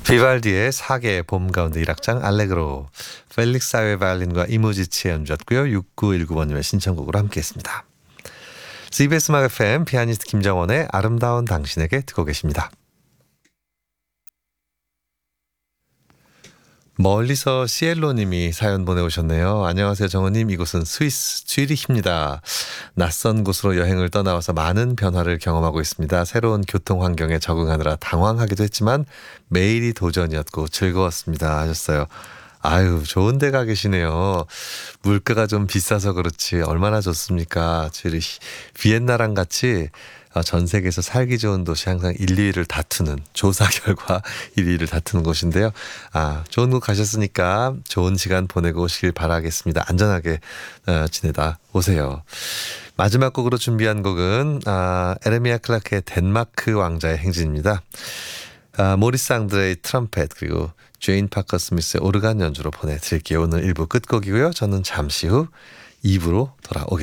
비발디의 사계 봄 가운데 1악장 알레그로, 펠릭스 아웨 바이올린과 이모지치의 연주였고요. 6919번님의 신청곡으로 함께했습니다. CBS 음악 FM 피아니스트 김정원의 아름다운 당신에게 듣고 계십니다. 멀리서 시엘로님이 사연 보내오셨네요. 안녕하세요 정원님, 이곳은 스위스 쥐리히입니다. 낯선 곳으로 여행을 떠나와서 많은 변화를 경험하고 있습니다. 새로운 교통 환경에 적응하느라 당황하기도 했지만 매일이 도전이었고 즐거웠습니다 하셨어요. 아유, 좋은 데 가 계시네요. 물가가 좀 비싸서 그렇지 얼마나 좋습니까. 쥐리히, 비엔나랑 같이 전 세계에서 살기 좋은 도시 항상 1, 2위를 다투는, 조사 결과 1, 2위를 다투는 곳인데요. 좋은 곳 가셨으니까 좋은 시간 보내고 오시길 바라겠습니다. 안전하게 지내다 오세요. 마지막 곡으로 준비한 곡은 에레미야 클라크의 덴마크 왕자의 행진입니다. 모리스 앙드레의 트럼펫, 그리고 제인 파커 스미스의 오르간 연주로 보내드릴게요. 오늘 1부 끝곡이고요. 저는 잠시 후 2부로 돌아오겠습니다.